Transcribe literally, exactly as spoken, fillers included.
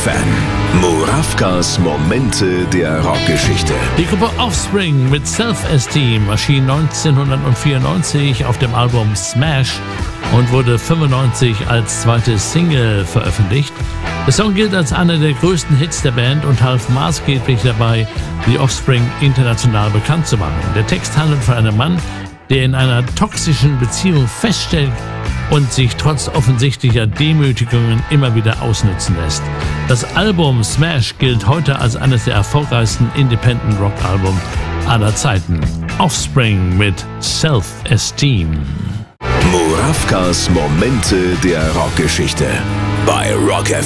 Fan. Murawkas Momente der Rockgeschichte. Die Gruppe Offspring mit Self-Esteem erschien neunzehnhundertvierundneunzig auf dem Album Smash und wurde fünfundneunzig als zweite Single veröffentlicht. Der Song gilt als einer der größten Hits der Band und half maßgeblich dabei, die Offspring international bekannt zu machen. Der Text handelt von einem Mann, der in einer toxischen Beziehung feststellt und sich trotz offensichtlicher Demütigungen immer wieder ausnützen lässt. Das Album Smash gilt heute als eines der erfolgreichsten Independent-Rock-Album aller Zeiten. Offspring mit Self-Esteem. Murawkas Momente der Rockgeschichte bei Rock F M.